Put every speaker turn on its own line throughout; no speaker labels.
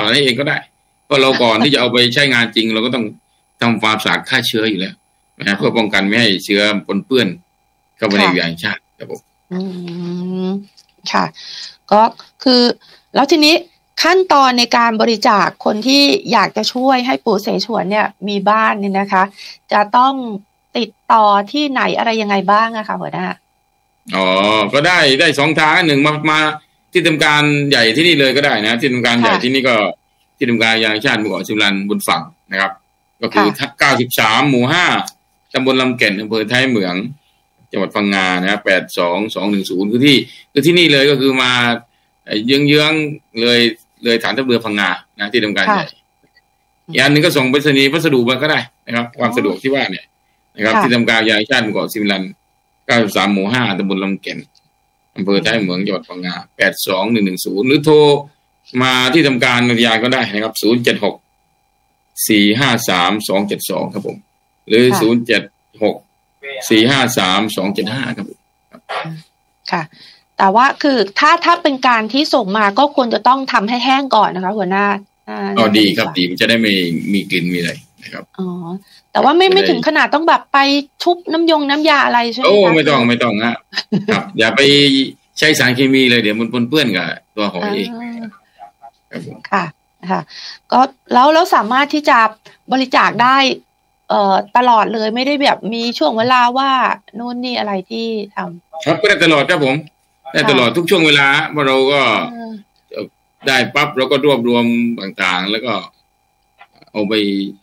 อะไรเองก็ได้เพราะเราก่อนที่จะเอาไปใช้งานจริงเราก็ต้องทำความสะอาดฆ่าเชื้ออยู่แล้วนะเพื่อป้องกันไม่ให้เชื้อปนเปื้อนเข้าไปในอุทยานแห่งชาติครับผม
ค่ะก็คือแล้วทีนี้ขั้นตอนในการบริจาคคนที่อยากจะช่วยให้ปู่เสฉวนเนี่ยมีบ้านเนี่ยนะคะจะต้องติดต่อที่ไหนอะไรยังไงบ้างอะคะหัวหน้า
ก็ได้2 ทางหนึ่งมาที่ทำการใหญ่ที่นี่เลยก็ได้นะที่ทำการใหญ่ที่นี่ก็ที่ทำการอุทยานแห่งชาติหมู่เกาะสิมิลันบนฝั่งนะครับก็คือ93หมู่5ตำบลลำแก่นอำเภอท้ายเหมืองจังหวัดพังงานะ82210คือที่นี่เลยก็คือมาเยื้องๆเลยฐานทัพเรือพังงานะที่ทำการใหญ่อีกอันนึงก็ส่งไปรษณีย์พัสดุมาก็ได้นะครับความสะดวกที่ว่าเนี่ยนะครับที่ทำการอุทยานแห่งชาติหมู่เกาะสิมิลัน93หมู่5ตำบลลำแก่นอำเภอท้ายเหมืองจังหวัดพังงา82110หรือโทรมาที่ทำการอุทยานก็ได้นะครับ076 453 272ครับผมหรือ076 453 275ครับผม
ค่ะแต่ว่าคือถ้าเป็นการที่ส่งมาก็ควรจะต้องทำให้แห้งก่อนนะคะหัวหน้า
ดีครับดีมันจะได้ไม่มีกลิ่นมีอะไรนะครับ
แต่ว่าไม่ถึงขนาดต้องแบบไปชุบน้ำยาอะไรใช่ไหมคะ
ไม่ต้องครับอย่าไปใช้สารเคมีเลยเดี๋ยวมันปนเปื้อนกับตัวหอยเอง
ค่ะก็แล้วสามารถที่จะบริจาคได้ตลอดเลยไม่ได้แบบมีช่วงเวลาว่านู่นนี่อะไรที่ทำ
ครับก็ได้ตลอดครับผมได้ตลอดทุกช่วงเวลาเพราะเราก็ได้ปั๊บเราก็รวบรวมต่างๆแล้วก็เอาไป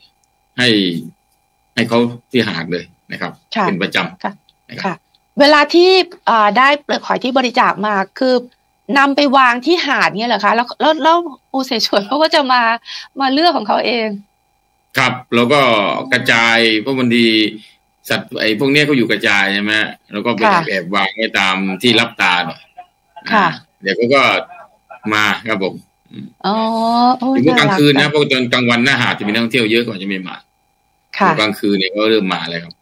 ให้เขาที่หาดเลยนะครับเป็นประจำ
ค่ะเวลาที่ได้เปลือกหอยที่บริจาคมาคือนำไปวางที่หาดเนี่ยเหรอคะแล้วปู่เสฉวนเขาก็จะมาเลือกของเขาเอง
ครับแล้วก็กระจายเพราะบางทีสัตว์พวกนี้เขาอยู่กระจายใช่ไหมแล้วก็ไปแอบวางไว้ตามที่รับตาหน่อยเดี๋ยวเขาก็มาครับผมถึงกลางคืนนะเพราะตอนกลางวันหน้าหาดจะมีนักท่องเที่ยวเยอะกว่าจะไม่มากลางคืนเนี่ยก็เริ่มมาแล้วครับ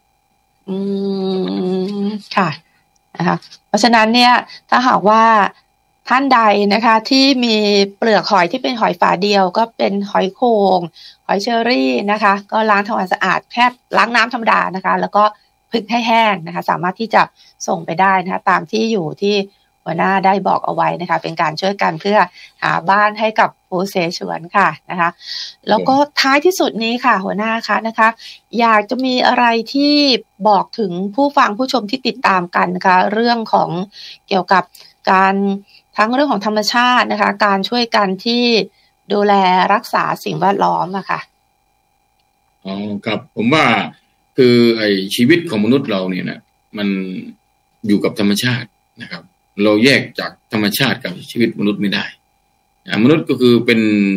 ค่ะนะคะเพราะฉะนั้นเนี่ยถ้าหากว่าท่านใดนะคะที่มีเปลือกหอยที่เป็นหอยฝาเดียวก็เป็นหอยโข่งหอยเชอรี่นะคะก็ล้างทำความสะอาดแค่ล้างน้ำธรรมดานะคะแล้วก็ผึ่งให้แห้งนะคะสามารถที่จะส่งไปได้นะคะตามที่อยู่ที่หัวหน้าได้บอกเอาไว้นะคะเป็นการช่วยกันเพื่อหาบ้านให้กับปู่เสฉวนค่ะนะคะแล้วก็ท้ายที่สุดนี้ค่ะหัวหน้าคะนะคะอยากจะมีอะไรที่บอกถึงผู้ฟังผู้ชมที่ติดตามกันนะคะเรื่องของเกี่ยวกับการทั้งเรื่องของธรรมชาตินะคะการช่วยกันที่ดูแลรักษาสิ่งแวดล้อมอะค่ะ
ครับผมว่าคือชีวิตของมนุษย์เราเนี่ยนะมันอยู่กับธรรมชาตินะครับเราแยกจากธรรมชาติกับชีวิตมนุษย์ไม่ได้มนุษย์ก็คือ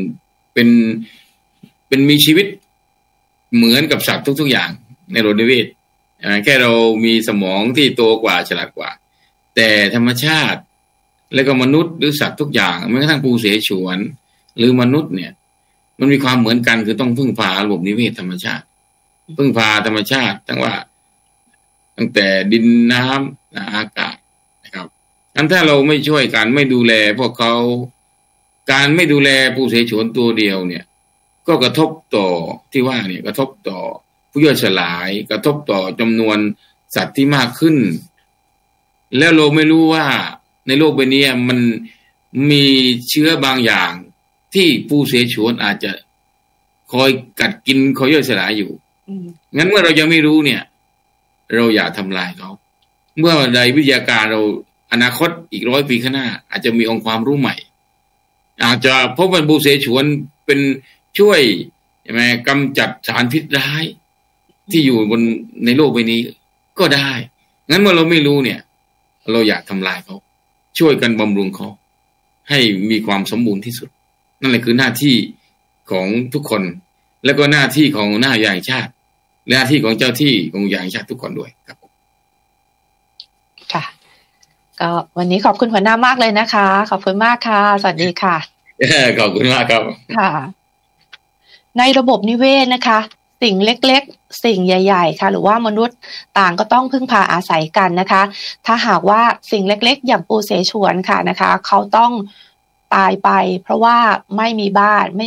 เป็นมีชีวิตเหมือนกับสัตว์ทุกๆอย่างในโลกนิเวศแค่เรามีสมองที่โตกว่าฉลาดกว่าแต่ธรรมชาติแล้วก็มนุษย์หรือสัตว์ทุกอย่างแม้กระทั่งปู่เสฉวนหรือมนุษย์เนี่ยมันมีความเหมือนกันคือต้องพึ่งพาระบบนิเวศธรรมชาติพึ่งพาธรรมชาติตั้งแต่ดินน้ำอากาศนะครับงั้นถ้าเราไม่ช่วยกันไม่ดูแลพวกเขาการไม่ดูแลปู่เสฉวนตัวเดียวเนี่ยก็กระทบต่อที่ว่าเนี่ยกระทบต่อผู้ย่อยสลายกระทบต่อจำนวนสัตว์ที่มากขึ้นแล้วเราไม่รู้ว่าในโลกใบนี้มันมีเชื้อบางอย่างที่ปู่เสฉวนอาจจะคอยกัดกินคอยย่อยสลายอยู่งั้นเมื่อเรายังไม่รู้เนี่ยเราอย่าทำลายเขาเมื่อใดวิทยาการเราอนาคตอีก100 ปีข้างหน้าอาจจะมีองค์ความรู้ใหม่อาจจะพบว่าปู่เสฉวนเป็นช่วยใช่ไหมกำจัดสารพิษร้ายที่อยู่บนในโลกใบนี้ก็ได้งั้นเมื่อเราไม่รู้เนี่ยเราอยากทำลายเขาช่วยกันบำรุงเขาให้มีความสมบูรณ์ที่สุดนั่นแหละคือหน้าที่ของทุกคนแล้วก็หน้าที่ของหน้าใหญ่ชาติและหน้าที่ของเจ้าที่ของใหญ่ชาติทุกคนด้วยครับ
ค่ะก็วันนี้ขอบคุณหัวหน้ามากเลยนะคะขอบคุณมากค่ะสวัสดีค่ะ
ขอบคุณมากครับ
ค่ะในระบบนิเวศนะคะสิ่งเล็กๆสิ่งใหญ่ๆค่ะหรือว่ามนุษย์ต่างก็ต้องพึ่งพาอาศัยกันนะคะถ้าหากว่าสิ่งเล็กๆอย่างปู่เสฉวนค่ะนะคะเขาต้องตายไปเพราะว่าไม่มีบ้าน